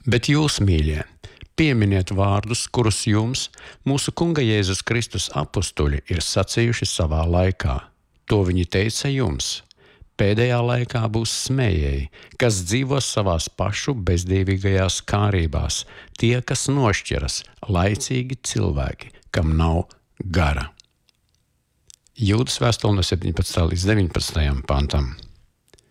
Bet jūs, mīļie, pieminiet vārdus, kurus jums, mūsu Kunga Jēzus Kristus apustuļi, ir sacījuši savā laikā. To viņi teica jums. Pēdējā laikā būs smējēji, kas dzīvos savās pašu bezdīvīgajās kārībās, tie, kas nošķiras, laicīgi cilvēki, kam nav gara. Jūdas vēstule no 17. līdz 19. pantam.